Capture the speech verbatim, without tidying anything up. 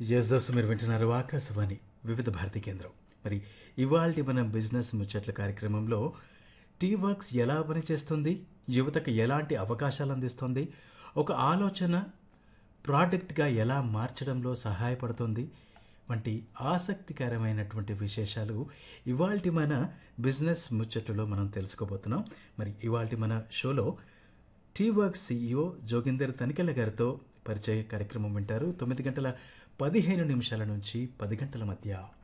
Yes దోస్తు మీరు వింటున్నారు ఆకాశవాణి వివిధ భారతి కేంద్రం. మరి ఇవాల్టి మన బిజినెస్ ముచ్చట్ల కార్యక్రమంలో టీ వర్క్స్ ఎలా పనిచేస్తుంది, యువతకు ఎలాంటి అవకాశాలు అందిస్తుంది, ఒక ఆలోచన ప్రోడక్ట్గా ఎలా మార్చడంలో సహాయపడుతుంది వంటి ఆసక్తికరమైనటువంటి విశేషాలు ఇవాల్టి మన బిజినెస్ ముచ్చట్లలో మనం తెలుసుకోబోతున్నాం. మరి ఇవాల్టి మన షోలో T works CEO Joginder Tanikella గారితో పరిచయ కార్యక్రమం వింటారు. తొమ్మిది గంటల పదిహేను నిమిషాల నుంచి పది గంటల మధ్య.